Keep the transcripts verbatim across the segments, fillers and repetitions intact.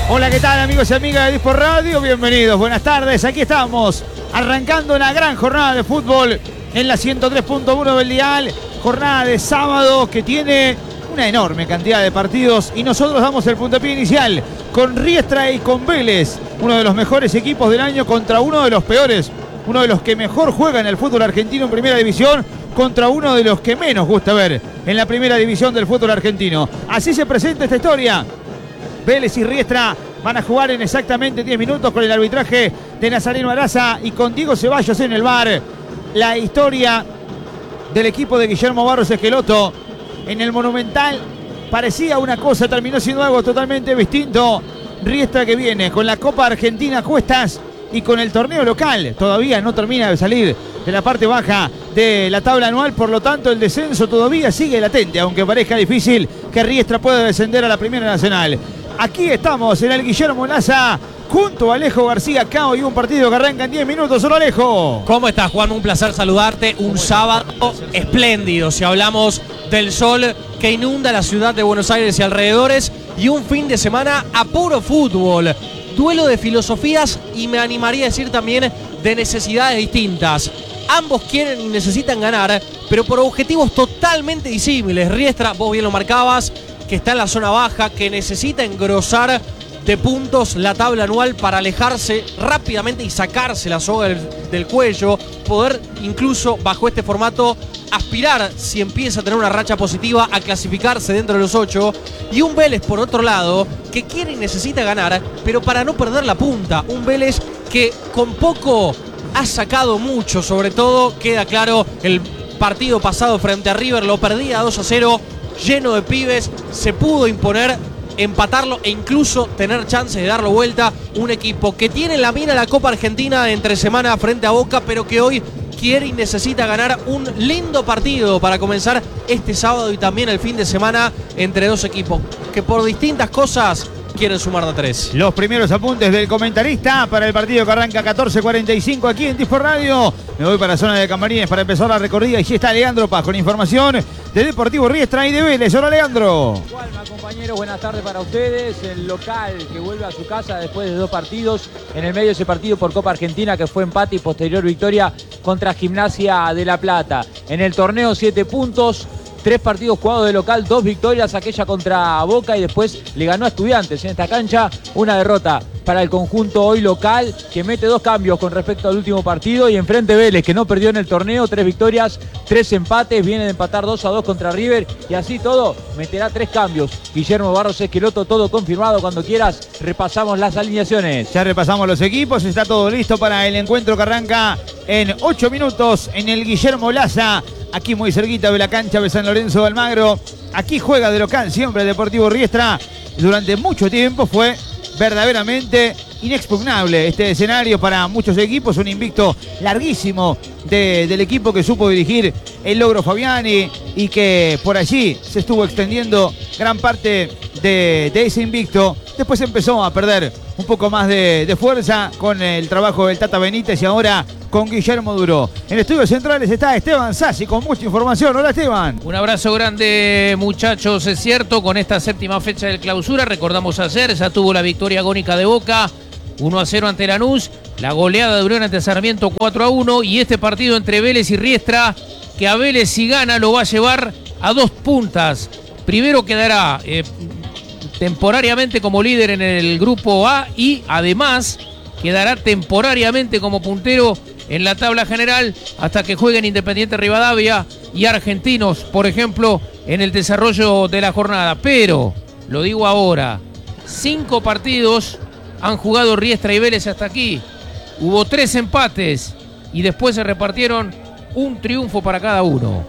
Hola, ¿qué tal, amigos y amigas de Dispor Radio? Bienvenidos, buenas tardes. Aquí estamos, arrancando una gran jornada de fútbol en la ciento tres punto uno del dial. Jornada de sábado que tiene una enorme cantidad de partidos y nosotros damos el puntapié inicial con Riestra y con Vélez, uno de los mejores equipos del año contra uno de los peores, uno de los que mejor juega en el fútbol argentino en primera división contra uno de los que menos gusta ver en la primera división del fútbol argentino. Así se presenta esta historia. Vélez y Riestra van a jugar en exactamente diez minutos con el arbitraje de Nazareno Araza y con Diego Ceballos en el V A R. La historia del equipo de Guillermo Barros Esqueloto en el Monumental parecía una cosa, terminó siendo algo totalmente distinto. Riestra que viene con la Copa Argentina a cuestas y con el torneo local todavía no termina de salir de la parte baja de la tabla anual, por lo tanto el descenso todavía sigue latente, aunque parezca difícil que Riestra pueda descender a la Primera Nacional. Aquí estamos en el Guillermo Laza junto a Alejo García Cao y un partido que arranca en diez minutos. Hola, Alejo. ¿Cómo estás, Juan? Un placer saludarte. Un sábado espléndido, si hablamos del sol que inunda la ciudad de Buenos Aires y alrededores, y un fin de semana a puro fútbol. Duelo de filosofías y me animaría a decir también de necesidades distintas. Ambos quieren y necesitan ganar, pero por objetivos totalmente disímiles. Riestra, vos bien lo marcabas, que está en la zona baja, que necesita engrosar de puntos la tabla anual para alejarse rápidamente y sacarse la soga del, del cuello, poder incluso bajo este formato aspirar, si empieza a tener una racha positiva, a clasificarse dentro de los ocho. Y un Vélez, por otro lado, que quiere y necesita ganar, pero para no perder la punta. Un Vélez que con poco ha sacado mucho, sobre todo queda claro el partido pasado frente a River, lo perdía dos a cero, lleno de pibes, se pudo imponer, empatarlo e incluso tener chances de darlo vuelta. Un equipo que tiene en la mira la Copa Argentina entre semana frente a Boca, pero que hoy quiere y necesita ganar un lindo partido para comenzar este sábado y también el fin de semana entre dos equipos que por distintas cosas quieren sumar de tres. Los primeros apuntes del comentarista para el partido que arranca catorce cuarenta y cinco aquí en Dispor Radio. Me voy para la zona de camarines para empezar la recorrida y aquí está Leandro Paz con información de Deportivo Riestra y de Vélez. Hola, Leandro. Calma, compañeros, buenas tardes para ustedes. El local que vuelve a su casa después de dos partidos. En el medio de ese partido por Copa Argentina que fue empate y posterior victoria contra Gimnasia de La Plata. En el torneo siete puntos. Tres partidos jugados de local, dos victorias, aquella contra Boca y después le ganó a Estudiantes en esta cancha. Una derrota para el conjunto hoy local que mete dos cambios con respecto al último partido y enfrente Vélez que no perdió en el torneo, tres victorias, tres empates, viene de empatar dos a dos contra River y así todo meterá tres cambios. Guillermo Barros Esqueloto, todo confirmado. Cuando quieras repasamos las alineaciones. Ya repasamos los equipos, está todo listo para el encuentro que arranca en ocho minutos en el Guillermo Laza. Aquí muy cerquita de la cancha de San Lorenzo de Almagro. Aquí juega de local siempre el Deportivo Riestra. Durante mucho tiempo fue verdaderamente inexpugnable este escenario para muchos equipos. Un invicto larguísimo de, del equipo que supo dirigir el Logro Fabiani y que por allí se estuvo extendiendo gran parte de, de ese invicto. Después empezó a perder un poco más de, de fuerza con el trabajo del Tata Benítez y ahora con Guillermo Duró. En estudios centrales está Esteban Sassi con mucha información. Hola, Esteban. Un abrazo grande, muchachos. Es cierto, con esta séptima fecha del clausura, recordamos ayer, ya tuvo la victoria agónica de Boca, uno a cero ante Lanús, la goleada de Unión ante Sarmiento cuatro a uno, y este partido entre Vélez y Riestra, que a Vélez si gana lo va a llevar a dos puntas. Primero quedará eh, temporariamente como líder en el grupo A y además quedará temporariamente como puntero en la tabla general hasta que jueguen Independiente Rivadavia y Argentinos, por ejemplo, en el desarrollo de la jornada. Pero, lo digo ahora, cinco partidos han jugado Riestra y Vélez hasta aquí. Hubo tres empates y después se repartieron un triunfo para cada uno.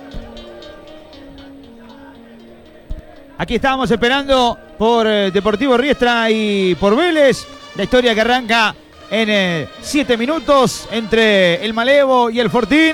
Aquí estábamos esperando por eh, Deportivo Riestra y por Vélez. La historia que arranca en siete eh, minutos entre el Malevo y el Fortín.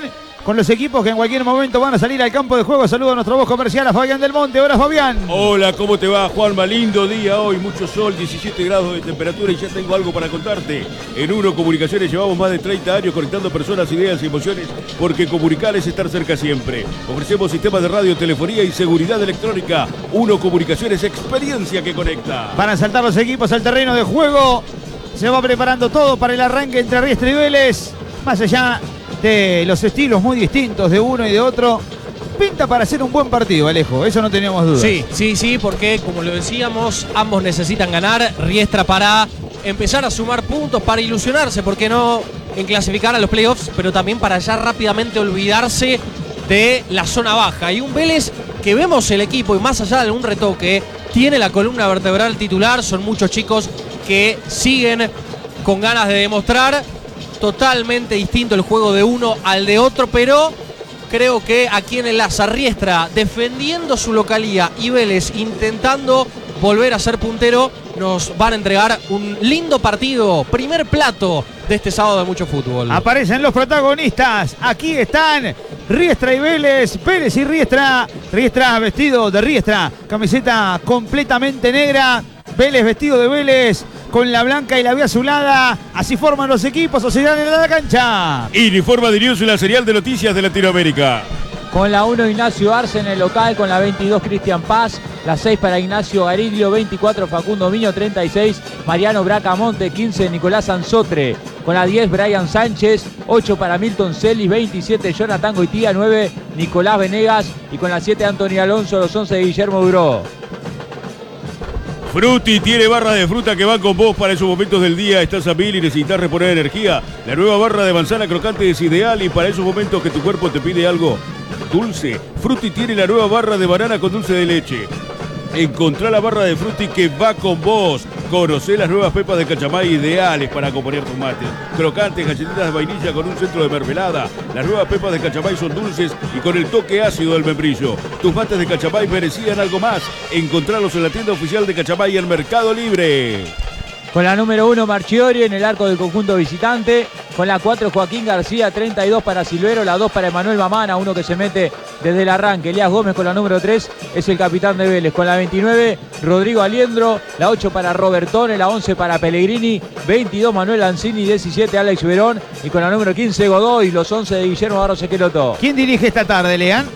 con los equipos que en cualquier momento van a salir al campo de juego. Saludo a nuestro voz comercial, a Fabián del Monte. Hola, Fabián. Hola, ¿cómo te va, Juanma? Lindo día hoy, mucho sol, diecisiete grados de temperatura y ya tengo algo para contarte. En Uno Comunicaciones llevamos más de treinta años conectando personas, ideas y emociones, porque comunicar es estar cerca siempre. Ofrecemos sistemas de radio, telefonía y seguridad electrónica. Uno Comunicaciones, experiencia que conecta. Para saltar los equipos al terreno de juego, se va preparando todo para el arranque entre Riestra y Vélez. Más allá de los estilos muy distintos de uno y de otro, pinta para hacer un buen partido, Alejo, eso no teníamos dudas. Sí, sí, sí, porque como lo decíamos, ambos necesitan ganar. Riestra para empezar a sumar puntos, para ilusionarse, ¿por qué no?, en clasificar a los playoffs, pero también para ya rápidamente olvidarse de la zona baja. Y un Vélez que vemos el equipo, y más allá de un retoque, tiene la columna vertebral titular, son muchos chicos que siguen con ganas de demostrar. Totalmente distinto el juego de uno al de otro, pero creo que aquí en el Laza, Riestra defendiendo su localía y Vélez intentando volver a ser puntero, nos van a entregar un lindo partido, primer plato de este sábado de mucho fútbol. Aparecen los protagonistas, aquí están Riestra y Vélez, Vélez y Riestra. Riestra vestido de Riestra, camiseta completamente negra, Vélez vestido de Vélez, con la blanca y la vía azulada. Así forman los equipos o se dan en la cancha. Uniforma de News, la serial de noticias de Latinoamérica. Con la uno Ignacio Arce en el local, con la veintidós Cristian Paz, la seis para Ignacio Gariglio, veinticuatro Facundo Miño, treinta y seis Mariano Bracamonte, quince Nicolás Anzotre, con la diez Brian Sánchez, ocho para Milton Celis, veintisiete Jonathan Goitía, nueve Nicolás Venegas y con la siete Antonio Alonso, los once de Guillermo Duró. Frutti tiene barra de fruta que va con vos para esos momentos del día. Estás a mil y necesitas reponer energía. La nueva barra de manzana crocante es ideal y para esos momentos que tu cuerpo te pide algo dulce. Frutti tiene la nueva barra de banana con dulce de leche. Encontrá la barra de Frutti que va con vos. Conocé las nuevas pepas de cachamay ideales para acompañar tu mate. Crocantes, galletitas de vainilla con un centro de mermelada. Las nuevas pepas de cachamay son dulces y con el toque ácido del membrillo. Tus mates de cachamay merecían algo más. Encontralos en la tienda oficial de Cachamay en Mercado Libre. Con la número uno Marchiori en el arco del conjunto visitante. Con la cuatro Joaquín García, treinta y dos para Silvero. La dos para Emanuel Mamana, uno que se mete desde el arranque. Elías Gómez con la número tres es el capitán de Vélez. Con la veintinueve Rodrigo Aliendro. La ocho para Robertone. La once para Pellegrini. veintidós Manuel Lanzini. diecisiete Alex Verón. Y con la número quince Godoy. Los once de Guillermo Barros Esqueloto. ¿Quién dirige esta tarde, Leán?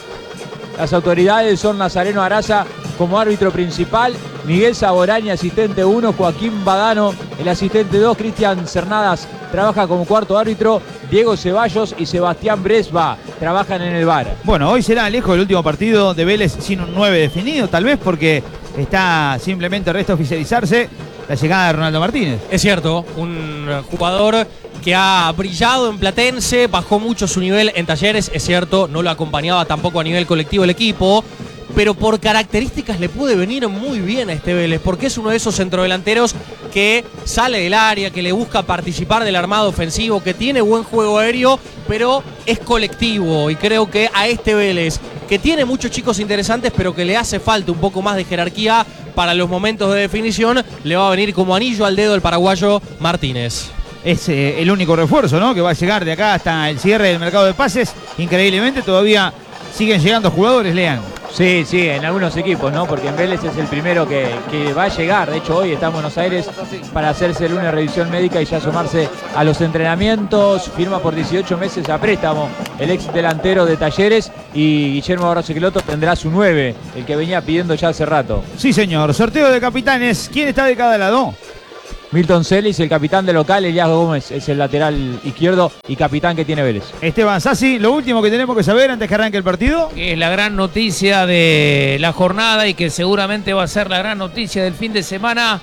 Las autoridades son Nazareno Araza como árbitro principal, Miguel Saborani, asistente uno, Joaquín Badano, el asistente dos, Cristian Cernadas trabaja como cuarto árbitro, Diego Ceballos y Sebastián Bresba trabajan en el V A R. Bueno, hoy será lejos el último partido de Vélez sin un nueve definido, tal vez porque está simplemente resta oficializarse la llegada de Ronaldo Martínez. Es cierto, un jugador que ha brillado en Platense, bajó mucho su nivel en Talleres, es cierto, no lo acompañaba tampoco a nivel colectivo el equipo, pero por características le puede venir muy bien a este Vélez, porque es uno de esos centrodelanteros que sale del área, que le busca participar del armado ofensivo, que tiene buen juego aéreo, pero es colectivo, y creo que a este Vélez, que tiene muchos chicos interesantes, pero que le hace falta un poco más de jerarquía para los momentos de definición, le va a venir como anillo al dedo el paraguayo Martínez. Es eh, el único refuerzo, ¿no?, que va a llegar de acá hasta el cierre del mercado de pases. Increíblemente todavía siguen llegando jugadores, Lean. Sí, sí, en algunos equipos, ¿no? Porque en Vélez es el primero que, que va a llegar. De hecho, hoy está en Buenos Aires para hacerse una revisión médica y ya sumarse a los entrenamientos. Firma por dieciocho meses a préstamo el ex delantero de Talleres y Guillermo Barros Esqueloto tendrá su nueve, el que venía pidiendo ya hace rato. Sí, señor. Sorteo de capitanes. ¿Quién está de cada lado? Milton Celis, el capitán de local, Elías Gómez es el lateral izquierdo y capitán que tiene Vélez. Esteban Sassi, lo último que tenemos que saber antes que arranque el partido. Que es la gran noticia de la jornada y que seguramente va a ser la gran noticia del fin de semana.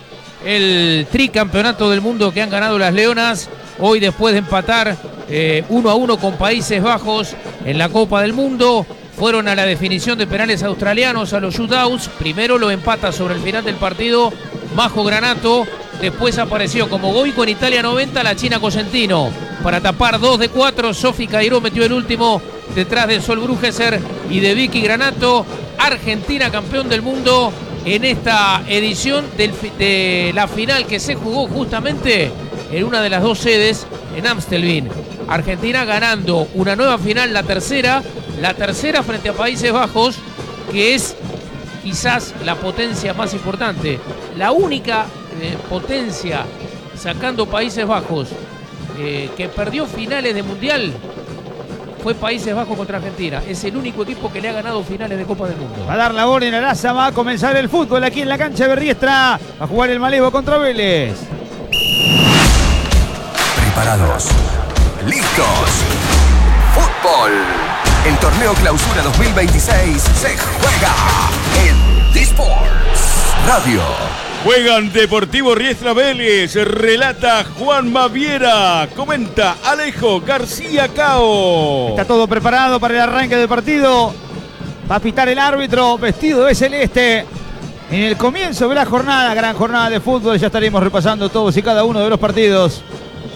El tricampeonato del mundo que han ganado las Leonas. Hoy, después de empatar eh, uno a uno con Países Bajos en la Copa del Mundo, fueron a la definición de penales australianos, a los shootouts. Primero lo empata sobre el final del partido Majo Granato. Después apareció como Goico en Italia noventa la China Cosentino. Para tapar dos de cuatro, Sofi Cairó metió el último detrás de Sol Brugeser y de Vicky Granato. Argentina campeón del mundo en esta edición del, de la final que se jugó justamente en una de las dos sedes en Amstelveen. Argentina ganando una nueva final, la tercera, la tercera frente a Países Bajos, que es quizás la potencia más importante. La única eh, potencia, sacando Países Bajos, eh, que perdió finales de Mundial, fue Países Bajos contra Argentina. Es el único equipo que le ha ganado finales de Copa del Mundo. Va a dar la orden a Araza, va a comenzar el fútbol aquí en la cancha de Berriestra. Va a jugar el Malevo contra Vélez. Preparados. Listos. Fútbol. El torneo Clausura dos mil veintiséis se juega en D-Sports Radio. Juegan Deportivo Riestra Vélez, relata Juan Maviera, comenta Alejo García Cao. Está todo preparado para el arranque del partido. Va a pitar el árbitro vestido de celeste. En el comienzo de la jornada, gran jornada de fútbol, ya estaremos repasando todos y cada uno de los partidos.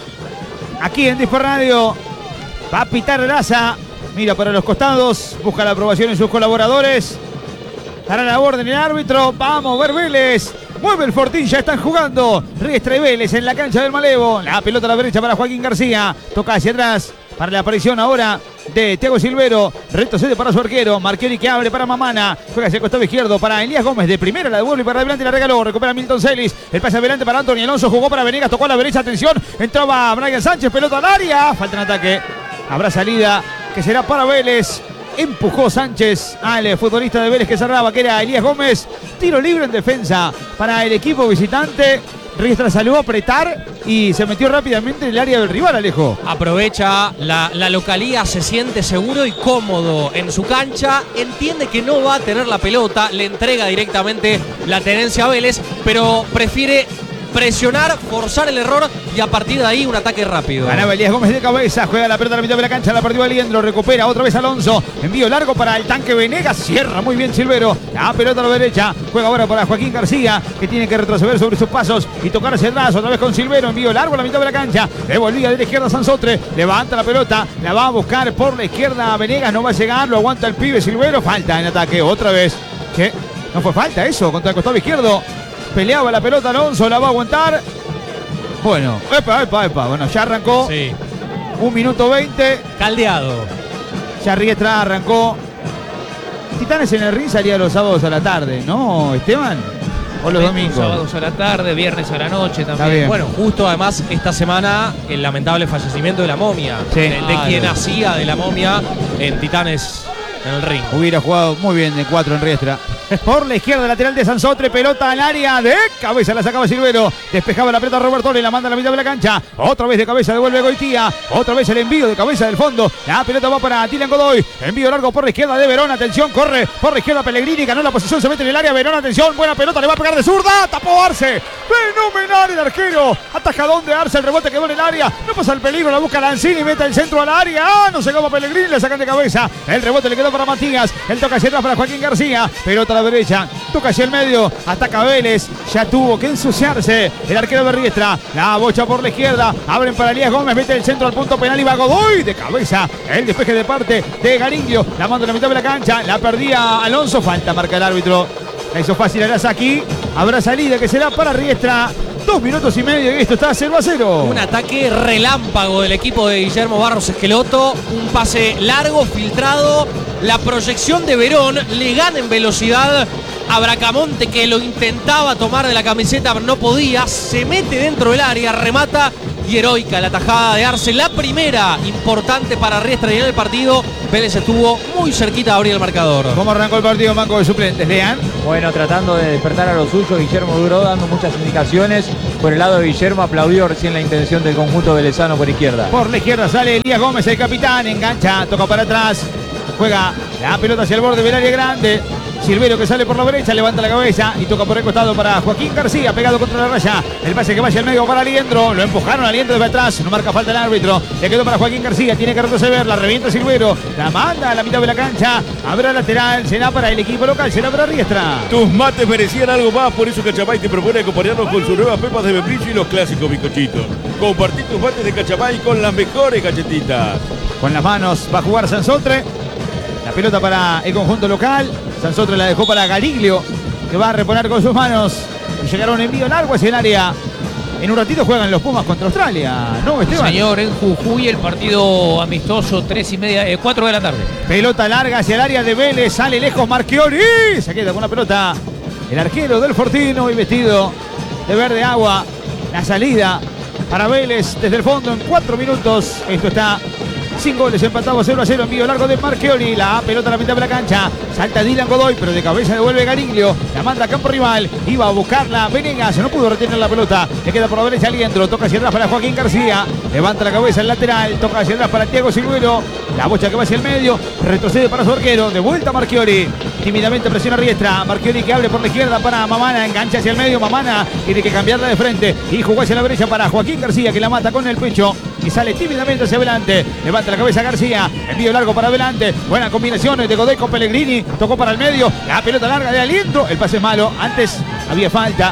Aquí en Dispo Radio va a pitar Raza. Mira para los costados, busca la aprobación en sus colaboradores. Dará la orden el árbitro. Vamos a ver Vélez. Mueve el Fortín, ya están jugando Riestra y Vélez en la cancha del Malevo. La pelota a la derecha para Joaquín García. Toca hacia atrás para la aparición ahora de Thiago Silvero. Retrocede para su arquero. Marchiori que abre para Mamana. Juega hacia el costado izquierdo para Elías Gómez. De primera la devuelve y para adelante la regaló. Recupera Milton Celis. El pase adelante para Anthony Alonso. Jugó para Venegas. Tocó a la derecha. Atención. Entraba Brian Sánchez. Pelota al área. Falta en ataque. Habrá salida que será para Vélez. Empujó Sánchez al futbolista de Vélez que cerraba, que era Elías Gómez. Tiro libre en defensa para el equipo visitante. Riestra salió a apretar y se metió rápidamente en el área del rival, Alejo. Aprovecha la, la localía, se siente seguro y cómodo en su cancha. Entiende que no va a tener la pelota, le entrega directamente la tenencia a Vélez, pero prefiere presionar, forzar el error y a partir de ahí un ataque rápido. Ganaba Elías Gómez de cabeza, juega la pelota a la mitad de la cancha, la perdió Aliendro, recupera otra vez Alonso, envío largo para el tanque Venegas, cierra muy bien Silvero, la pelota a la derecha, juega ahora para Joaquín García, que tiene que retroceder sobre sus pasos y tocar hacia atrás, otra vez con Silvero, envío largo a la mitad de la cancha, devolvía de la izquierda Sansotre, levanta la pelota, la va a buscar por la izquierda Venegas, no va a llegar, lo aguanta el pibe Silvero, falta en ataque otra vez, che, no fue falta eso, contra el costado izquierdo. Peleaba la pelota Alonso, la va a aguantar. Bueno, epa, epa, epa. Bueno, ya arrancó. Sí. Un minuto veinte. Caldeado. Ya Riestra arrancó. Titanes en el ring salía los sábados a la tarde, ¿no, Esteban? O los domingos. Sábados a la tarde, viernes a la noche Está también. bien. Bueno, justo además esta semana el lamentable fallecimiento de la momia. Sí. De, de Claro. quien hacía de la momia en Titanes en el ring. Hubiera jugado muy bien de cuatro en Riestra. Por la izquierda, lateral de Sansotre, pelota al área de cabeza, la sacaba Silvero, despejaba la pelota Robertone, la manda a la mitad de la cancha, otra vez de cabeza devuelve Goitía, otra vez el envío de cabeza del fondo, la pelota va para Dylan Godoy, envío largo por la izquierda de Verón, atención, corre por la izquierda Pellegrini, ganó la posición, se mete en el área, Verón, atención, buena pelota, le va a pegar de zurda, tapó Arce, fenomenal el arquero, atajadón de Arce, el rebote quedó en el área, no pasa el peligro, la busca Lanzini, mete el centro al área, ah, no se acaba Pellegrini, le sacan de cabeza, el rebote le quedó para Matías, el toca hacia atrás para Joaquín García, pelota a la derecha, toca hacia el medio, ataca Vélez, ya tuvo que ensuciarse el arquero de Riestra, la bocha por la izquierda, abren para Elías Gómez, mete el centro al punto penal y va Godoy de cabeza, el despeje de parte de Gariglio, la manda a la mitad de la cancha, la perdía Alonso, falta, marca el árbitro, la hizo fácil Arasaki, habrá salida que será para Riestra, dos minutos y medio y esto está cero a cero. Un ataque relámpago del equipo de Guillermo Barros Esqueloto, un pase largo, filtrado, la proyección de Verón, le gana en velocidad a Bracamonte que lo intentaba tomar de la camiseta pero no podía, se mete dentro del área, remata y heroica la tajada de Arce, la primera importante para Riestra y en el partido. Vélez estuvo muy cerquita de abrir el marcador. ¿Cómo arrancó el partido, Manco de suplentes? Lean. Bueno, tratando de despertar a los suyos, Guillermo duró dando muchas indicaciones. Por el lado de Guillermo aplaudió recién la intención del conjunto velezano por izquierda. Por la izquierda sale Elías Gómez, el capitán, engancha, toca para atrás, juega la pelota hacia el borde del área grande. Silvero que sale por la derecha, levanta la cabeza y toca por el costado para Joaquín García, pegado contra la raya. El pase que vaya al medio para Aliendro, lo empujaron a Aliendro desde atrás, no marca falta el árbitro. Le quedó para Joaquín García, tiene que retroceder, la revienta Silvero, la manda a la mitad de la cancha, habrá lateral, será para el equipo local, será para Riestra. Tus mates merecían algo más, por eso Cachamay te propone acompañarnos con sus nuevas pepas de membrillo y los clásicos bizcochitos. Compartir tus mates de Cachamay con las mejores galletitas. Con las manos va a jugar Sansotre. La pelota para el conjunto local. Sansotre la dejó para Gariglio, que va a reponer con sus manos. Y llegaron un envío largo hacia el área En un ratito juegan los Pumas contra Australia, ¿no, Esteban? Señor, en Jujuy el partido amistoso, tres y media, eh, cuatro de la tarde. Pelota larga hacia el área de Vélez, sale lejos Marchiori, se queda con la pelota el arquero del Fortino y vestido de verde agua. La salida para Vélez desde el fondo en cuatro minutos. Esto está sin goles, empatado cero a cero. Envío largo de Marchiori. La pelota a la mitad de la cancha. Salta Dylan Godoy, pero de cabeza devuelve Gariglio. La manda a campo rival. Iba a buscarla Venegas. No pudo retener la pelota. Le queda por la derecha Aliendro. Toca hacia atrás para Joaquín García. Levanta la cabeza el lateral. Toca hacia atrás para Thiago Silvero. La bocha que va hacia el medio. Retrocede para su arquero. De vuelta Marchiori. Tímidamente presiona Riestra. Marchiori que abre por la izquierda para Mamana. Engancha hacia el medio. Mamana tiene que cambiarla de frente. Y jugó hacia la derecha para Joaquín García, que la mata con el pecho. Y sale tímidamente hacia adelante. Levanta la cabeza García. Envío largo para adelante. Buenas combinaciones de Godoy con Pellegrini. Tocó para el medio. La pelota larga de Aliendro. El pase es malo. Antes había falta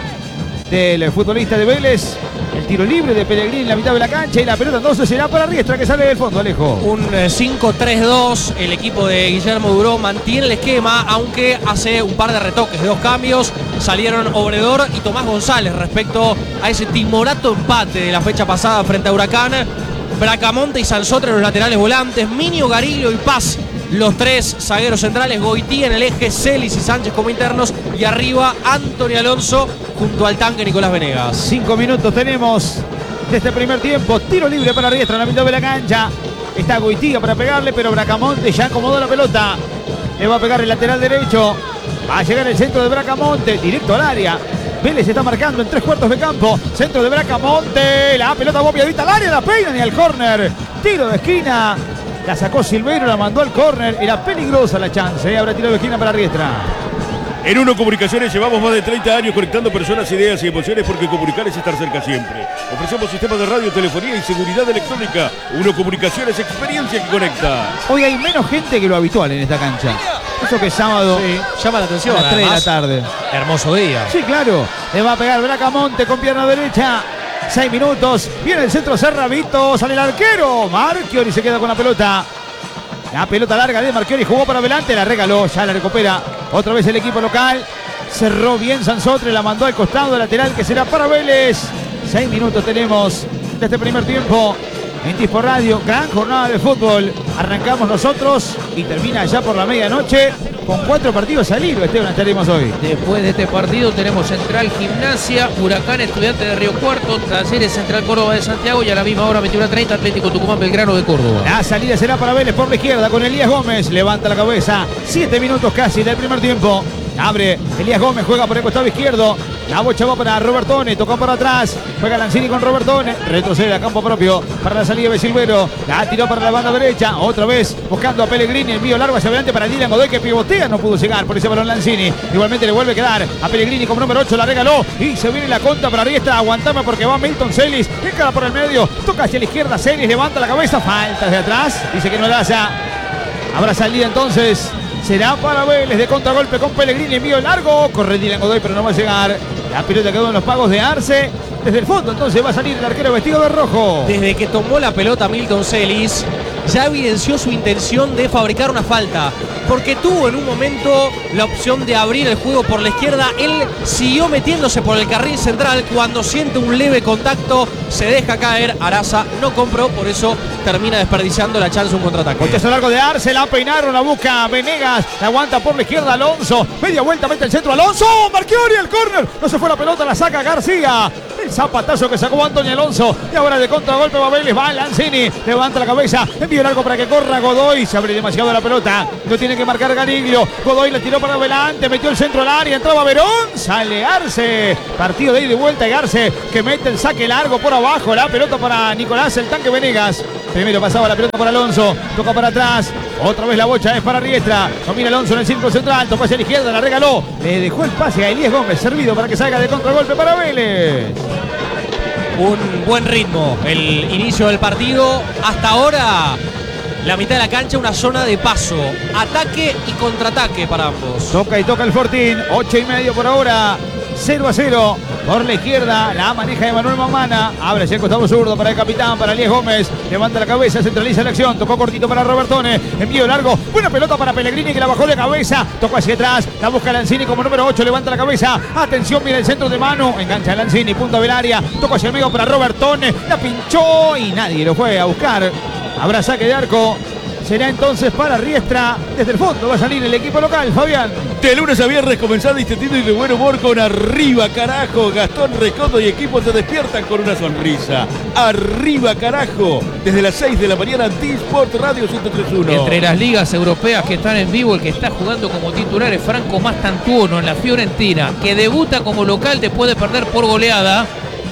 del futbolista de Vélez. El tiro libre de Pellegrini en la mitad de la cancha. Y la pelota entonces será para Riestra, que sale del fondo, Alejo. Un cinco tres dos. El equipo de Guillermo Duró mantiene el esquema, aunque hace un par de retoques de dos cambios. Salieron Obredor y Tomás González respecto a ese timorato empate de la fecha pasada frente a Huracán. Bracamonte y Sansotre los laterales volantes. Minio, Gariglio y Paz los tres zagueros centrales. Goitía en el eje, Celis y Sánchez como internos. Y arriba Antonio Alonso junto al tanque Nicolás Venegas. Cinco minutos tenemos de este primer tiempo. Tiro libre para Riestra en la mitad de la cancha. Está Goitía para pegarle, pero Bracamonte ya acomodó la pelota. Le va a pegar el lateral derecho. Va a llegar el centro de Bracamonte, directo al área. Vélez está marcando en tres cuartos de campo. Centro de Bracamonte. La pelota bombeadita al área, la peina ni al córner. Tiro de esquina. La sacó Silveiro, la mandó al córner. Era peligrosa la chance. Habrá tiro de esquina para Riestra. En Uno Comunicaciones llevamos más de treinta años conectando personas, ideas y emociones, porque comunicar es estar cerca siempre. Ofrecemos sistemas de radio, telefonía y seguridad electrónica. Uno Comunicaciones, experiencia que conecta. Hoy hay menos gente que lo habitual en esta cancha. Eso que es sábado, Sí, llama la atención. a las tres de la Además, tarde. hermoso día. Sí, claro. Le va a pegar Bracamonte con pierna derecha. Seis minutos. Viene el centro Serravito. Sale el arquero. Marchiori se queda con la pelota. La pelota larga de Marchiori. Jugó para adelante. La regaló. Ya la recupera. Otra vez el equipo local. Cerró bien Sansotre. La mandó al costado lateral, que será para Vélez. Seis minutos tenemos de este primer tiempo. En Dispo Radio, gran jornada de fútbol. Arrancamos nosotros y termina ya por la medianoche con cuatro partidos al hilo. Esteban, estaremos hoy. Después de este partido tenemos Central Gimnasia, Huracán Estudiante de Río Cuarto, Talleres Central Córdoba de Santiago y a la misma hora veintiuno treinta Atlético Tucumán Belgrano de Córdoba. La salida será para Vélez por la izquierda con Elías Gómez. Levanta la cabeza. Siete minutos casi del primer tiempo. Abre Elías Gómez, juega por el costado izquierdo. La bocha va para Robertone, tocó para atrás. Juega Lanzini con Robertone. Retrocede a campo propio para la salida de Silvero. La tiró para la banda derecha. Otra vez buscando a Pellegrini. Envío largo hacia adelante para Dylan Godoy, que pivotea. No pudo llegar por ese balón Lanzini. Igualmente le vuelve a quedar a Pellegrini como número ocho. La regaló y se viene la contra para Riestra. Aguantame porque va Milton Celis. Encara por el medio. Toca hacia la izquierda. Celis levanta la cabeza. Falta de atrás. Dice que no la hace. Habrá salida entonces. Será para Vélez de contragolpe con Pellegrini. Envío largo. Corre Dylan Godoy, pero no va a llegar. La pelota quedó en los pagos de Arce. Desde el fondo entonces va a salir el arquero vestido de rojo. Desde que tomó la pelota Milton Celis, ya evidenció su intención de fabricar una falta. Porque tuvo en un momento la opción de abrir el juego por la izquierda. Él siguió metiéndose por el carril central. Cuando siente un leve contacto, se deja caer. Araza no compró, por eso termina desperdiciando la chance de un contraataque. Cochazo largo de Arce, la peinaron, la busca Venegas, la aguanta por la izquierda Alonso. Media vuelta, mete el centro Alonso. Marchiori el córner. No se fue la pelota, la saca García. El zapatazo que sacó Antonio Alonso. Y ahora de contragolpe va Vélez, va Lanzini. Levanta la cabeza, envío largo para que corra Godoy. Se abre demasiado la pelota. No tiene que marcar Gariglio. Godoy la tiró para adelante, metió el centro al área, entraba Verón. Sale Arce. Partido de ida y vuelta y Arce que mete el saque largo por abajo. La pelota para Nicolás, el tanque Venegas. Primero pasaba la pelota para Alonso. Toca para atrás. Otra vez la bocha es para Riestra. Domina Alonso en el círculo central. Tocó hacia la izquierda, la regaló. Le dejó el pase a Elías Gómez, servido para que salga de contragolpe para Vélez. Un buen ritmo el inicio del partido. Hasta ahora la mitad de la cancha, una zona de paso, ataque y contraataque para ambos. Toca y toca el Fortín. Ocho y medio por ahora cero a cero. Por la izquierda la maneja Emanuel Mamana. Abre hacia el costado zurdo para el capitán, para Elías Gómez. Levanta la cabeza, centraliza la acción. Tocó cortito para Robertone. Envío largo. Buena pelota para Pellegrini que la bajó de cabeza. Tocó hacia atrás. La busca Lanzini como número ocho. Levanta la cabeza. Atención, mira el centro de mano. Engancha Lanzini. Punta del área. Tocó hacia el medio para Robertone. La pinchó y nadie lo fue a buscar. Habrá saque de arco. Será entonces para Riestra. Desde el fondo va a salir el equipo local, Fabián. De lunes a viernes comenzando distendido y de buen humor con Arriba Carajo. Gastón Recondo y equipo te despiertan con una sonrisa. Arriba Carajo. Desde las seis de la mañana, D-Sport Radio ciento tres punto uno. Entre las ligas europeas que están en vivo, el que está jugando como titular es Franco Mastantuono en la Fiorentina, que debuta como local después de perder por goleada.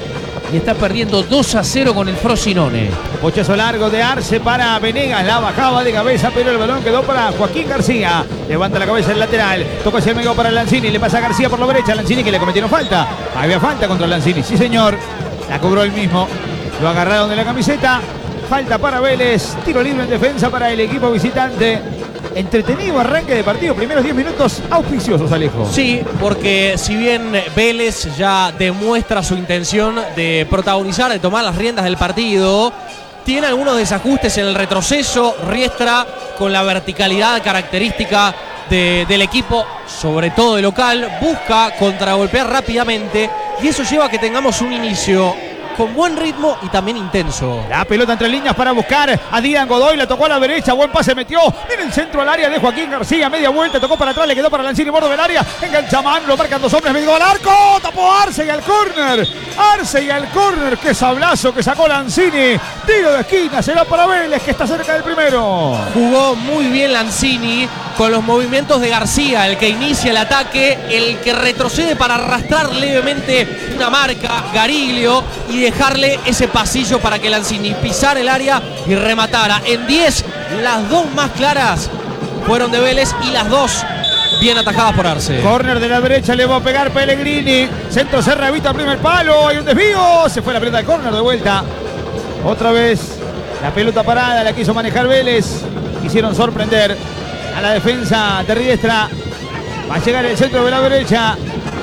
Y está perdiendo dos a cero con el Frosinone. Pochazo largo de Arce para Venegas. La bajaba de cabeza, pero el balón quedó para Joaquín García. Levanta la cabeza el lateral. Toca hacia el medio para Lanzini. Le pasa a García por la derecha. Lanzini que le cometieron falta. Había falta contra Lanzini. Sí, señor. La cobró él mismo. Lo agarraron de la camiseta. Falta para Vélez. Tiro libre en defensa para el equipo visitante. Entretenido arranque de partido, primeros diez minutos auspiciosos, Alejo. Sí, porque si bien Vélez ya demuestra su intención de protagonizar, de tomar las riendas del partido, tiene algunos desajustes en el retroceso. Riestra, con la verticalidad característica de, del equipo, sobre todo de local, busca contragolpear rápidamente y eso lleva a que tengamos un inicio con buen ritmo y también intenso. La pelota entre líneas para buscar a Dylan Godoy, la tocó a la derecha, buen pase metió en el centro al área de Joaquín García, media vuelta, tocó para atrás, le quedó para Lanzini, borde del área, engancha mano, lo marcan dos hombres, medio al arco, tapó Arce y al córner, Arce y al córner, qué sablazo que sacó Lanzini, tiro de esquina, será para Vélez que está cerca del primero. Jugó muy bien Lanzini con los movimientos de García, el que inicia el ataque, el que retrocede para arrastrar levemente una marca, Gariglio, y dejarle ese pasillo para que Lanzini pisara el área y rematara. En diez, las dos más claras fueron de Vélez y las dos bien atajadas por Arce. Córner de la derecha, le va a pegar Pellegrini. Centro Serra evita primer palo, hay un desvío. Se fue la pelota de córner de vuelta. Otra vez la pelota parada, la quiso manejar Vélez. Quisieron sorprender a la defensa de Riestra. Va a llegar el centro de la derecha.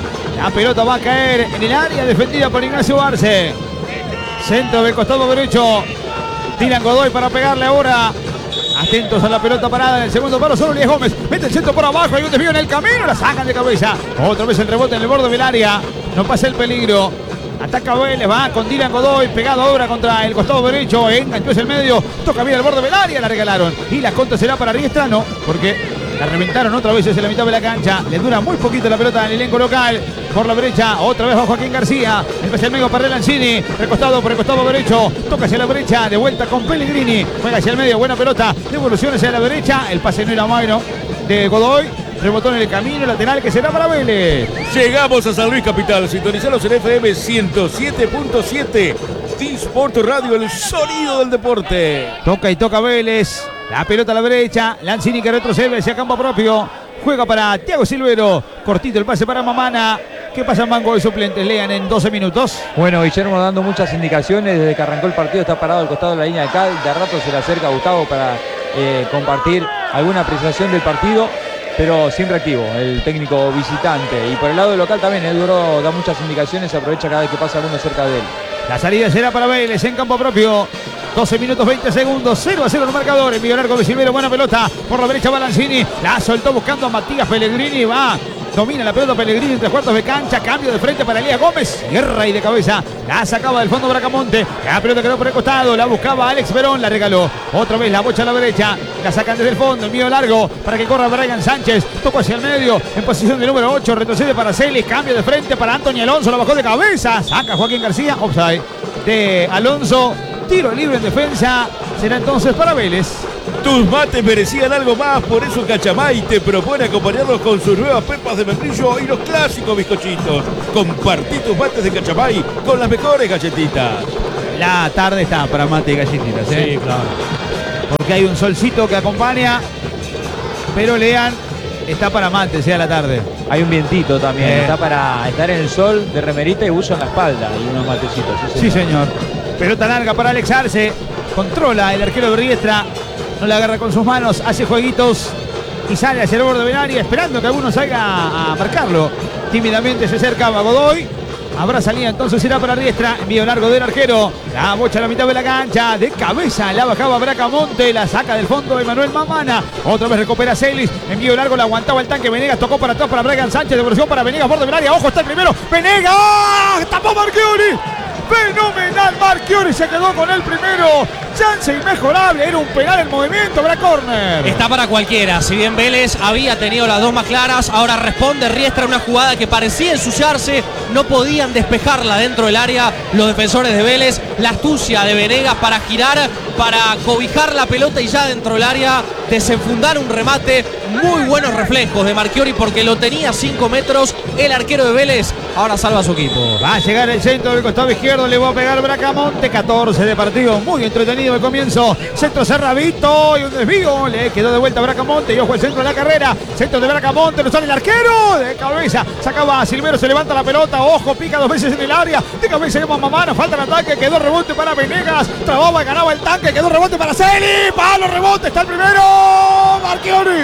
La pelota va a caer en el área defendida por Ignacio Arce. Centro del costado derecho. Tiran Godoy para pegarle ahora. Atentos a la pelota parada en el segundo palo. Solo Elías Gómez. Mete el centro por abajo. Hay un desvío en el camino. La sacan de cabeza. Otra vez el rebote en el borde del área. No pasa el peligro. Ataca Vélez. Va con Dylan Godoy. Pegado ahora contra el costado derecho. Enganchó hacia el medio. Toca bien el borde del área. La regalaron. Y la contra será para Riestra. No, porque la reventaron otra vez desde la mitad de la cancha. Le dura muy poquito la pelota al elenco local. Por la derecha, otra vez va Joaquín García. Empieza el medio para Lanzini. Recostado por el costado derecho. Toca hacia la derecha. De vuelta con Pellegrini. Juega hacia el medio. Buena pelota. Devolución hacia la derecha. El pase no era bueno de Godoy. Rebotó en el camino lateral que será para Vélez. Llegamos a San Luis Capital. Sintonizalos en F M ciento siete punto siete. D-Sport Radio, el sonido del deporte. Toca y toca Vélez. La pelota a la derecha. Lanzini que retrocede hacia campo propio. Juega para Thiago Silvero. Cortito el pase para Mamana. ¿Qué pasa en banco de suplentes? Lean en doce minutos. Bueno, Guillermo dando muchas indicaciones. Desde que arrancó el partido está parado al costado de la línea de cal. De a rato se le acerca a Gustavo para eh, compartir alguna apreciación del partido. Pero siempre activo el técnico visitante. Y por el lado del local también. El Duro da muchas indicaciones. Se aprovecha cada vez que pasa alguno cerca de él. La salida será para Vélez en campo propio. doce minutos veinte segundos, cero a cero el marcador. Envío largo de Silvero, buena pelota. Por la derecha va Lanzini. La soltó buscando a Matías Pellegrini. Va, domina la pelota Pellegrini en tres cuartos de cancha. Cambio de frente para Elías Gómez. Cierra y de cabeza. La sacaba del fondo Bracamonte. La pelota quedó por el costado. La buscaba Alex Verón. La regaló. Otra vez la bocha a la derecha. La sacan desde el fondo. Envío largo para que corra Brian Sánchez. Tocó hacia el medio. En posición de número ocho. Retrocede para Celis. Cambio de frente para Antonio Alonso. La bajó de cabeza. Saca Joaquín García. Offside de Alonso. Tiro libre en defensa. Será entonces para Vélez. Tus mates merecían algo más, por eso Cachamay te propone acompañarlos con sus nuevas pepas de membrillo y los clásicos bizcochitos. Compartí tus mates de Cachamay con las mejores galletitas. La tarde está para mate y galletitas, ¿eh? Sí, claro. Porque hay un solcito que acompaña. Pero Lean está para mate, sea la tarde. Hay un vientito también. Eh. Está para estar en el sol de remerita y buzo en la espalda. Y unos matecitos. Sí, señor. Pelota larga para Alex Arce. Controla el arquero de Riestra. No la agarra con sus manos. Hace jueguitos. Y sale hacia el borde del área esperando que alguno salga a marcarlo. Tímidamente se acercaba Godoy. Habrá salida, entonces será para Riestra. Envío largo del arquero. La bocha a la mitad de la cancha. De cabeza la bajaba Bracamonte. La saca del fondo Emanuel Mamana. Otra vez recupera Celis. Envío largo, la aguantaba el tanque. Venegas tocó para atrás para Brian Sánchez. Devolución para Venegas, borde del área. Ojo, está el primero. Venegas. Tapó Marchiori. Fenomenal Marchiori. Se quedó con el primero. Chance inmejorable. Era un penal en movimiento. Habrá córner. Está para cualquiera. Si bien Vélez había tenido las dos más claras, ahora responde Riestra, una jugada que parecía ensuciarse. No podían despejarla dentro del área los defensores de Vélez. La astucia de Venegas para girar, para cobijar la pelota y ya dentro del área desenfundar un remate. Muy buenos reflejos de Marchiori porque lo tenía a cinco metros. El arquero de Vélez ahora salva a su equipo. Va a llegar el centro del costado izquierdo. Le va a pegar Bracamonte. catorce de partido. Muy entretenido el comienzo. Centro cerradito y un desvío. Le quedó de vuelta Bracamonte. Y ojo el centro de la carrera. Centro de Bracamonte. Lo sale el arquero. De cabeza. Sacaba a Silvero. Se levanta la pelota. Ojo. Pica dos veces en el área. De cabeza llama Mamana. Falta el ataque. Quedó rebote para Venegas. Trababa. Ganaba el tanque. Quedó rebote para Celi. Palo rebote. Está el primero. Marchiori.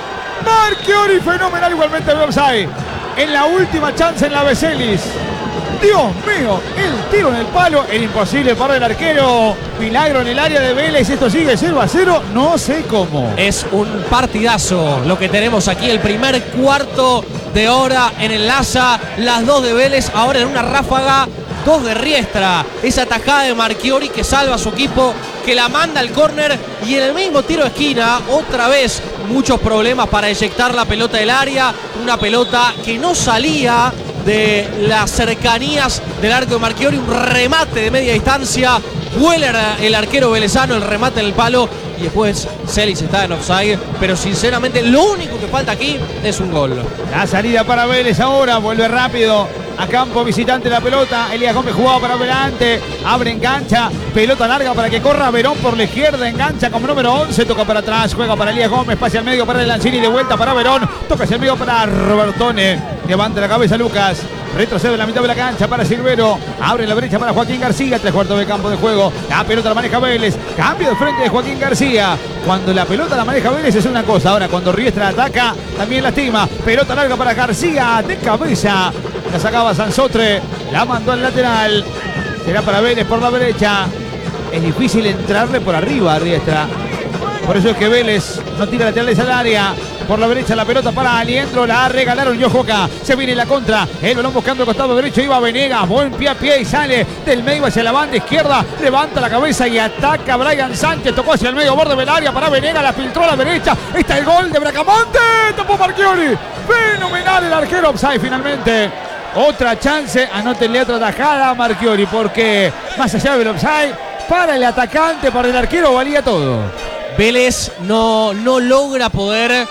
Marchiori. Fenomenal igualmente de offside. En la última chance en la Becelis. Dios mío, el tiro en el palo, era imposible para el arquero. Milagro en el área de Vélez, esto sigue cero a cero, no sé cómo. Es un partidazo lo que tenemos aquí, el primer cuarto de hora en el Laza, las dos de Vélez, ahora en una ráfaga, dos de Riestra. Esa tajada de Marchiori que salva a su equipo, que la manda al córner y en el mismo tiro de esquina, otra vez muchos problemas para eyectar la pelota del área, una pelota que no salía de las cercanías del arco de Marchiori, un remate de media distancia, vuela el arquero velezano, el remate en el palo y después Celis está en offside, pero sinceramente lo único que falta aquí es un gol. La salida para Vélez ahora, vuelve rápido a campo visitante la pelota. Elías Gómez jugaba para adelante, abre, engancha, pelota larga para que corra Verón por la izquierda, engancha como número once, toca para atrás, juega para Elías Gómez, pase al medio para el Lanzini, de vuelta para Verón, toca hacia el medio para Robertone, levanta la cabeza Lucas, retrocede en la mitad de la cancha para Silvero, abre la brecha para Joaquín García, tres cuartos de campo de juego, la pelota la maneja Vélez, cambio de frente de Joaquín García. Cuando la pelota la maneja Vélez es una cosa, ahora cuando Riestra ataca también lastima, pelota larga para García, de cabeza, la sacaba Sansotre, la mandó al lateral, será para Vélez por la derecha, es difícil entrarle por arriba a Riestra, por eso es que Vélez no tira laterales al área. Por la derecha la pelota para Aliendro, la regalaron Yojoca, se viene la contra, el balón buscando el costado derecho, iba Venegas, buen pie a pie y sale del medio hacia la banda izquierda, levanta la cabeza y ataca Brian Sánchez, tocó hacia el medio borde del área para Venegas, la filtró a la derecha, está el gol de Bracamonte, tapó Marchiori, fenomenal el arquero, offside finalmente. Otra chance, anótenle otra tajada a Marchiori, porque más allá del offside, para el atacante, para el arquero valía todo. Vélez no, no logra poder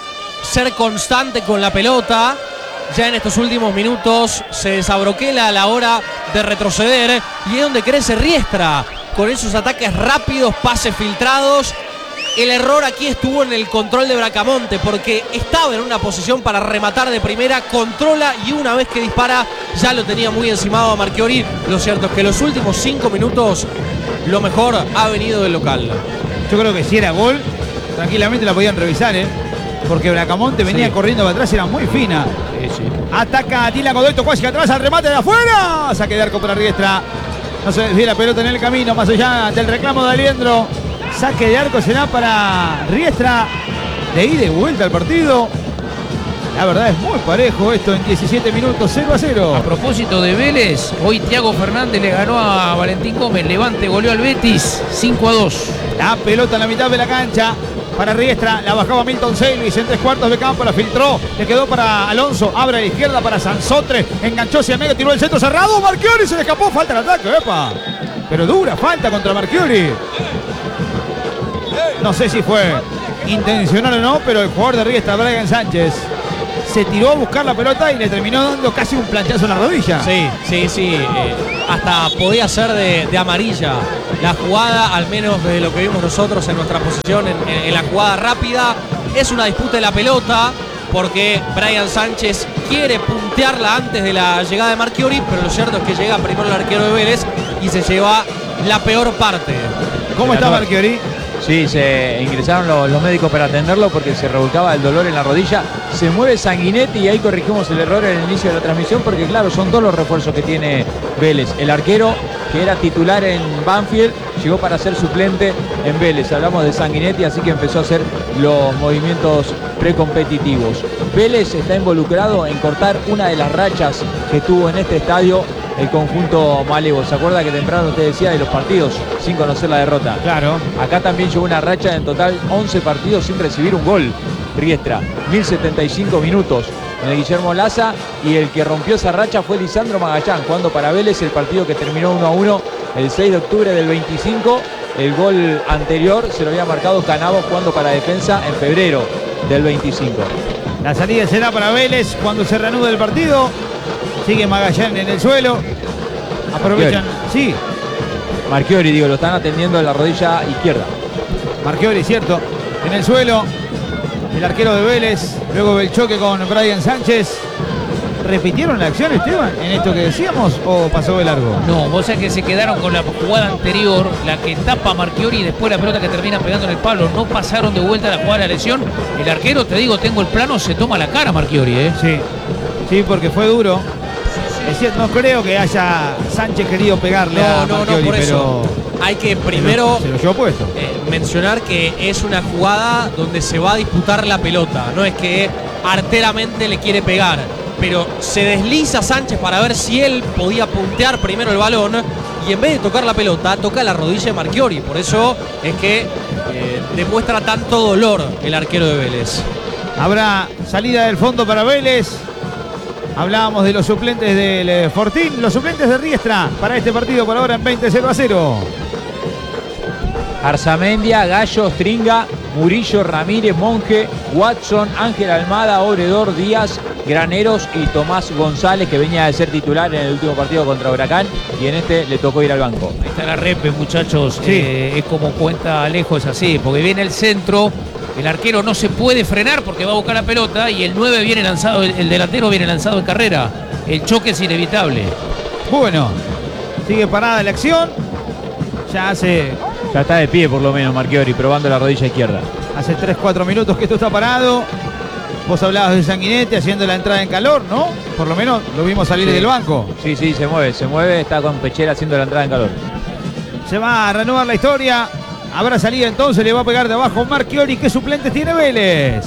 ser constante con la pelota. Ya en estos últimos minutos se desabroquela a la hora de retroceder y es donde crece Riestra con esos ataques rápidos, pases filtrados. El error aquí estuvo en el control de Bracamonte porque estaba en una posición para rematar de primera, controla y una vez que dispara ya lo tenía muy encimado a Marchiori. Lo cierto es que los últimos cinco minutos lo mejor ha venido del local. Yo creo que si era gol, tranquilamente la podían revisar, ¿eh? Porque Bracamonte venía sí. corriendo para atrás, era muy fina. Sí, sí. Ataca a Tila Godoy, tocó hacia atrás al remate de afuera. Saque de arco para Riestra. No se desvía la pelota en el camino, más allá del reclamo de Aliendro. Saque de arco será para Riestra. De ida y vuelta al partido. La verdad es muy parejo esto en diecisiete minutos, cero a cero. A propósito de Vélez, hoy Thiago Fernández le ganó a Valentín Gómez. Levante goleó al Betis cinco a dos. La pelota en la mitad de la cancha para Riestra, la bajaba Milton Celis en tres cuartos de campo, la filtró, le quedó para Alonso, abre a la izquierda para Sansotre, enganchó hacia el medio, tiró el centro cerrado, Marchiori se le escapó, falta el ataque, epa. Pero dura falta contra Marchiori. No sé si fue intencional o no, pero el jugador de Riestra, Brian Sánchez, se tiró a buscar la pelota y le terminó dando casi un planchazo en la rodilla. Sí, sí, sí. Eh, hasta podía ser de, de amarilla la jugada, al menos de lo que vimos nosotros en nuestra posición en, en, en la jugada rápida. Es una disputa de la pelota porque Brian Sánchez quiere puntearla antes de la llegada de Marchiori, pero lo cierto es que llega primero el arquero de Vélez y se lleva la peor parte. ¿Cómo está Marchiori? Sí, se ingresaron los, los médicos para atenderlo porque se revolcaba el dolor en la rodilla. Se mueve Sanguinetti y ahí corregimos el error en el inicio de la transmisión porque claro, son dos los refuerzos que tiene Vélez. El arquero, que era titular en Banfield, llegó para ser suplente en Vélez. Hablamos de Sanguinetti, así que empezó a hacer los movimientos precompetitivos. Vélez está involucrado en cortar una de las rachas que tuvo en este estadio el conjunto malevo. ¿Se acuerda que temprano usted decía de los partidos sin conocer la derrota? Claro. Acá también llegó una racha en total once partidos sin recibir un gol. Riestra, mil setenta y cinco minutos en el Guillermo Laza, y el que rompió esa racha fue Lisandro Magallán, jugando para Vélez el partido que terminó uno a uno el seis de octubre del veinticinco. El gol anterior se lo había marcado Canavo jugando para Defensa en febrero del veinticinco. La salida será para Vélez cuando se reanude el partido. Sigue Magallán en el suelo. Aprovechan. Sí. Marchiori, digo, lo están atendiendo en la rodilla izquierda. Marchiori, cierto. En el suelo. El arquero de Vélez. Luego del choque con Brian Sánchez. ¿Repitieron la acción, Esteban, en esto que decíamos, o pasó de largo? No, vos sabés que se quedaron con la jugada anterior, la que tapa Marchiori y después la pelota que termina pegando en el palo. No pasaron de vuelta la jugada de la lesión. El arquero, te digo, tengo el plano, se toma la cara Marchiori, ¿eh? Sí, sí, porque fue duro. Es cierto, no creo que haya Sánchez querido pegarle no, a no, Marchiori, no, por eso pero hay que primero se lo, se lo llevó puesto. Eh, mencionar que es una jugada donde se va a disputar la pelota. No es que arteramente le quiere pegar, pero se desliza Sánchez para ver si él podía puntear primero el balón y en vez de tocar la pelota, toca la rodilla de Marchiori. Por eso es que eh, demuestra tanto dolor el arquero de Vélez. Habrá salida del fondo para Vélez. Hablábamos de los suplentes del eh, Fortín, los suplentes de Riestra para este partido por ahora en veinte cero a cero. Arzamendia, Gallo, Stringa, Murillo, Ramírez, Monje, Watson, Ángel Almada, Obredor, Díaz, Graneros y Tomás González, que venía de ser titular en el último partido contra Huracán y en este le tocó ir al banco. Ahí está la repe, muchachos. Sí. Eh, es como cuenta Alejo, es así, porque viene el centro, el arquero no se puede frenar porque va a buscar la pelota y el nueve viene lanzado, el, el delantero viene lanzado en carrera. El choque es inevitable. Bueno, sigue parada la acción. Ya hace, Ya está de pie por lo menos Marchiori, probando la rodilla izquierda. hace tres cuatro minutos que esto está parado. Vos hablabas de Sanguinetti haciendo la entrada en calor, ¿no? Por lo menos lo vimos salir Sí. del banco. Sí, sí, se mueve, se mueve, está con Pechera haciendo la entrada en calor. Se va a reanudar la historia. Habrá salida entonces, le va a pegar de abajo Marchiori. ¿Qué suplentes tiene Vélez?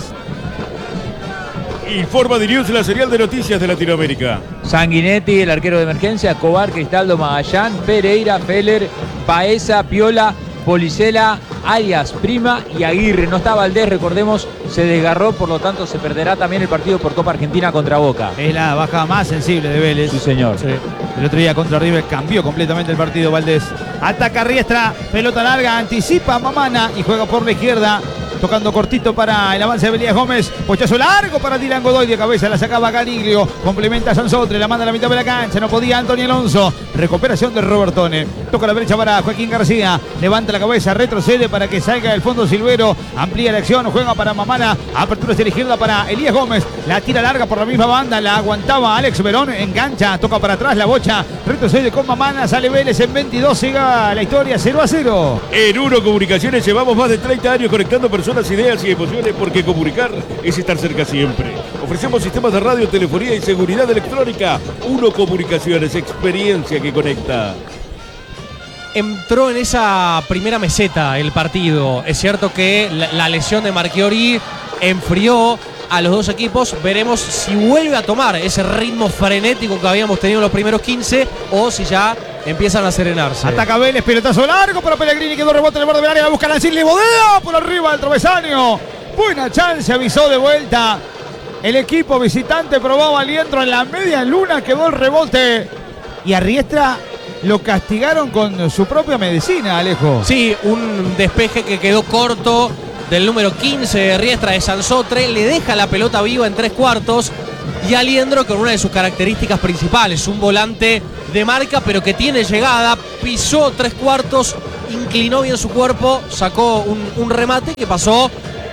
Informa de News, la serial de noticias de Latinoamérica. Sanguinetti, el arquero de emergencia, Escobar, Cristaldo, Magallán, Pereira, Feller, Paesa, Piola, Policela, Arias, Prima y Aguirre. No está Valdés, recordemos, se desgarró, por lo tanto se perderá también el partido por Copa Argentina contra Boca. Es la baja más sensible de Vélez. Sí, señor. Sí. El otro día contra River cambió completamente el partido Valdés. Ataca Riestra, pelota larga, anticipa a Mamana y juega por la izquierda. Tocando cortito para el avance de Elías Gómez. Pochazo largo para Dylan Godoy de cabeza. La sacaba Caniglio. Complementa a Sansotre. La manda a la mitad de la cancha. No podía Antonio Alonso. Recuperación de Robertone. Toca la derecha para Joaquín García. Levanta la cabeza. Retrocede para que salga del fondo Silvero. Amplía la acción. Juega para Mamana. Apertura hacia la izquierda para Elías Gómez. La tira larga por la misma banda. La aguantaba Alex Verón. Engancha. Toca para atrás la bocha. Retrocede con Mamana. Sale Vélez en veintidós. Siga la historia cero a cero. En Uno Comunicaciones llevamos más de treinta años conectando personas, ideas y emociones, porque comunicar es estar cerca siempre. Ofrecemos sistemas de radio, telefonía y seguridad electrónica. Uno Comunicaciones, experiencia que conecta. Entró en esa primera meseta el partido. Es cierto que la, la lesión de Marchiori enfrió a los dos equipos. Veremos si vuelve a tomar ese ritmo frenético que habíamos tenido en los primeros quince o si ya empiezan a serenarse. Ataca Vélez, pelotazo largo para Pellegrini, quedó rebote en el borde del área, la busca Lancini, bodea por arriba del travesaño. Buena chance, avisó de vuelta. El equipo visitante probaba Aliendro en la media luna, quedó el rebote. Y a Riestra lo castigaron con su propia medicina, Alejo. Sí, un despeje que quedó corto del número quince de Riestra, de Sansotre, le deja la pelota viva en tres cuartos y Aliendro con una de sus características principales, un volante de marca pero que tiene llegada, pisó tres cuartos, inclinó bien su cuerpo, sacó un, un remate que pasó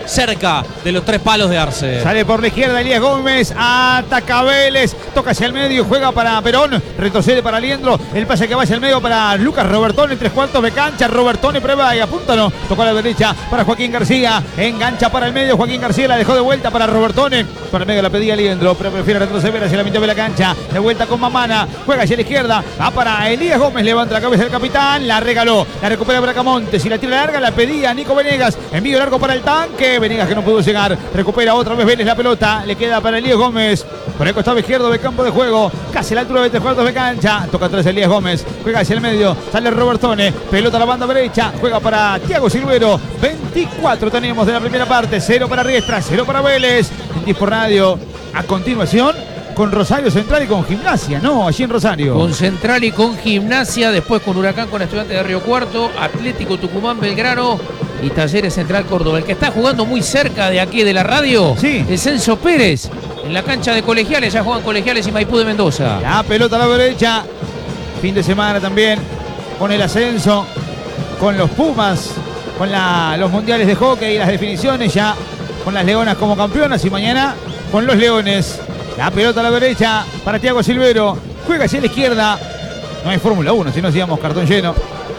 cerca de los tres palos de Arce. Sale por la izquierda Elías Gómez, ataca Vélez, toca hacia el medio, juega para Perón, retrocede para Liendro, el pase que va hacia el medio para Lucas Robertone, tres cuartos de cancha, Robertone prueba y apunta, no, tocó a la derecha para Joaquín García, engancha para el medio, Joaquín García la dejó de vuelta para Robertone, para el medio la pedía Liendro, pero prefiere retroceder hacia la mitad de la cancha, de vuelta con Mamana, juega hacia la izquierda, va para Elías Gómez, levanta la cabeza del capitán, la regaló, la recupera Bracamonte, si la tira larga la pedía Nico Venegas, envío largo para el tanque, Venegas que no pudo llegar, recupera otra vez Vélez la pelota, le queda para Elías Gómez, por el costado izquierdo del campo de juego, casi a la altura de tres cuartos de cancha, toca atrás Elías Gómez, juega hacia el medio, sale Robertone, pelota a la banda derecha, juega para Thiago Silvero, veinticuatro tenemos de la primera parte, cero para Riestra, cero para Vélez, en Dispo Radio, a continuación, con Rosario Central y con Gimnasia, ¿no? Allí en Rosario. Con Central y con Gimnasia, después con Huracán, con Estudiantes de Río Cuarto, Atlético Tucumán, Belgrano y Talleres Central Córdoba. El que está jugando muy cerca de aquí de la radio sí. es Celso Pérez, en la cancha de Colegiales, ya juegan Colegiales y Maipú de Mendoza. La pelota a la derecha, fin de semana también, con el ascenso, con los Pumas, con la, los mundiales de hockey y las definiciones, ya con las Leonas como campeonas y mañana con los Leones. La pelota a la derecha para Thiago Silvero. Juega hacia la izquierda. No hay Fórmula uno, si no hacíamos cartón lleno.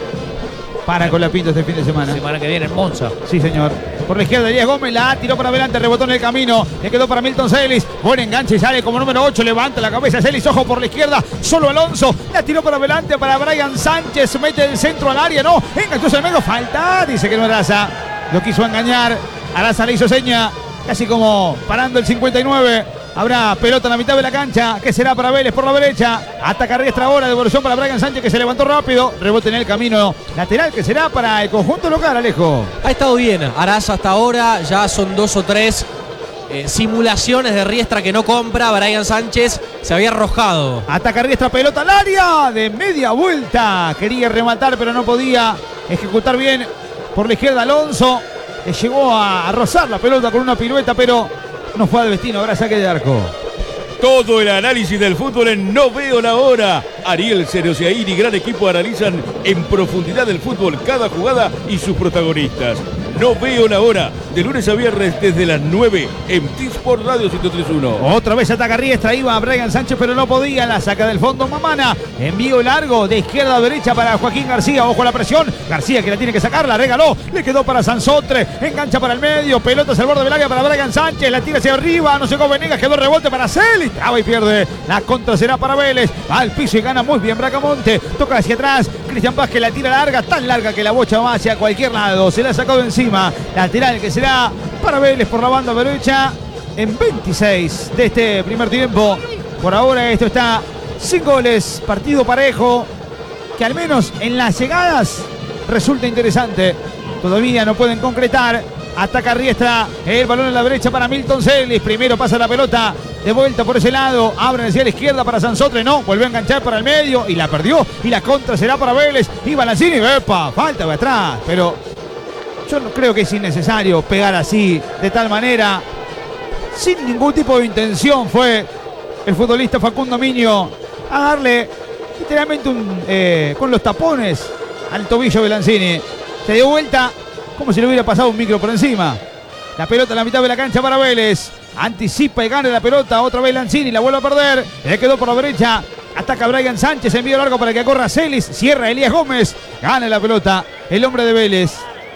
Para con la Pinto este fin de semana. Semana que viene en Monza. Sí, señor. Por la izquierda, Elías Gómez la tiró para adelante, rebotó en el camino. Le quedó para Milton Celis. Buen enganche y sale como número ocho. Levanta la cabeza Celis. Ojo por la izquierda. Solo Alonso. La tiró para adelante para Brian Sánchez. Mete el centro al área. No. Enganchó el medio. Falta. Dice que no era Araza. Lo quiso engañar. Araza le hizo seña. Casi como parando el cincuenta y nueve. Habrá pelota en la mitad de la cancha, que será para Vélez por la derecha. Ataca Riestra ahora, devolución para Brian Sánchez, que se levantó rápido. Rebote en el camino lateral, que será para el conjunto local, Alejo. Ha estado bien Araza hasta ahora, ya son dos o tres eh, simulaciones de Riestra que no compra. Brian Sánchez se había arrojado. Ataca Riestra, pelota al área, de media vuelta. Quería rematar, pero no podía ejecutar bien. Por la izquierda Alonso, le llegó a rozar la pelota con una pirueta, pero no fue al destino, ahora saque de arco. Todo el análisis del fútbol en No Veo la Hora. Ariel Cerociaín y gran equipo analizan en profundidad el fútbol, cada jugada y sus protagonistas. No Veo la Hora, de lunes a viernes desde las nueve en T-Sport Radio ciento tres punto uno. Otra vez ataca Riestra, iba a Brian Sánchez, pero no podía. La saca del fondo Mamana. Envío largo de izquierda a derecha para Joaquín García. Ojo a la presión. García que la tiene que sacar, la regaló. Le quedó para Sansotre. Engancha para el medio. Pelotas al borde del área para Brian Sánchez. La tira hacia arriba. No se come Venegas. Quedó rebote para Celis. Traba y pierde. La contra será para Vélez. Va al piso y gana muy bien Bracamonte. Toca hacia atrás. Cristian Vázquez la tira larga. Tan larga que la bocha va hacia cualquier lado. Se la ha sacado encima. Lateral que será para Vélez por la banda derecha en veintiséis de este primer tiempo. Por ahora esto está sin goles, partido parejo, que al menos en las llegadas resulta interesante. Todavía no pueden concretar. Ataca Riestra, el balón en la derecha para Milton Celis. Primero pasa la pelota de vuelta por ese lado. Abren hacia la izquierda para Sansotre. No, vuelve a enganchar para el medio y la perdió. Y la contra será para Vélez. Y Balancini, ¡epa! Falta de atrás, pero yo no creo que es innecesario pegar así, de tal manera. Sin ningún tipo de intención fue el futbolista Facundo Miño a darle literalmente un, eh, con los tapones al tobillo de Balancini. Se dio vuelta como si le hubiera pasado un micro por encima. La pelota en la mitad de la cancha para Vélez. Anticipa y gana la pelota. Otra vez Lanzini, la vuelve a perder. Le quedó por la derecha. Ataca Brian Sánchez. Envío largo para que corra Celis. Cierra Elías Gómez. Gana la pelota el hombre de Vélez.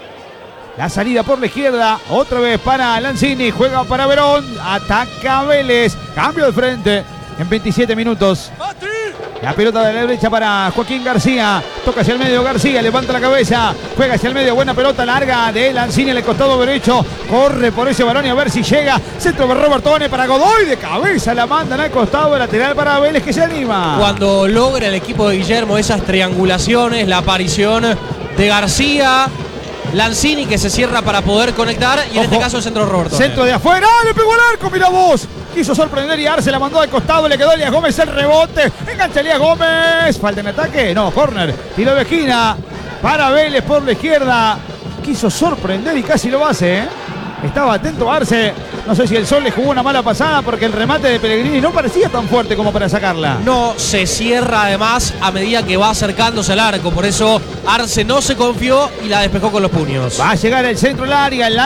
La salida por la izquierda. Otra vez para Lanzini. Juega para Verón. Ataca Vélez. Cambio de frente en veintisiete minutos. La pelota de la derecha para Joaquín García. Toca hacia el medio García. Levanta la cabeza. Juega hacia el medio. Buena pelota larga de Lanzini en el costado derecho. Corre por ese balón y a ver si llega. Centro de Robertone para Godoy. De cabeza la mandan al costado lateral para Vélez, que se anima. Cuando logra el equipo de Guillermo esas triangulaciones, la aparición de García, Lanzini que se cierra para poder conectar y en Ojo. este caso el centro de Robertone. Centro de afuera. ¡Ah, le pegó al arco! ¡Mira vos! Quiso sorprender y Arce la mandó al costado. Le quedó Elías Gómez el rebote. Engancha Elías Gómez. Falta en ataque. No, córner. Tiro de esquina para Vélez por la izquierda. Quiso sorprender y casi lo hace, ¿eh? Estaba atento Arce. No sé si el Sol le jugó una mala pasada porque el remate de Pellegrini no parecía tan fuerte como para sacarla. No, se cierra además a medida que va acercándose al arco. Por eso Arce no se confió y la despejó con los puños. Va a llegar el centro del área.